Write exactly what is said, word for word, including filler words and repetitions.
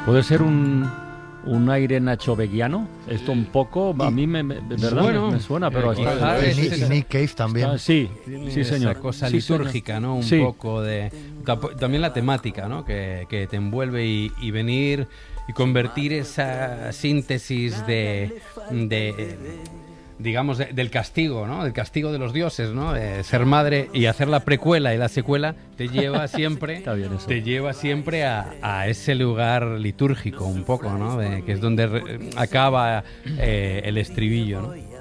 Puede ser un, un aire nachoveguiano, esto un poco, a mí me, me, ¿verdad? Bueno, me, me suena, pero eh, está, quizás, Y, es- y Nick Cave también. está- sí, sí señor. Esa cosa Sí, señor. litúrgica, ¿no? Un Sí. poco de... tapo- También la temática, ¿no? Que, que te envuelve y, y venir y convertir esa síntesis de... de digamos, de- del castigo, ¿no? Del castigo de los dioses, ¿no? De ser madre y hacer la precuela y la secuela te lleva siempre... Está bien eso. Te lleva siempre a, a ese lugar litúrgico, un poco, ¿no? De- que es donde re- acaba eh, el estribillo, ¿no?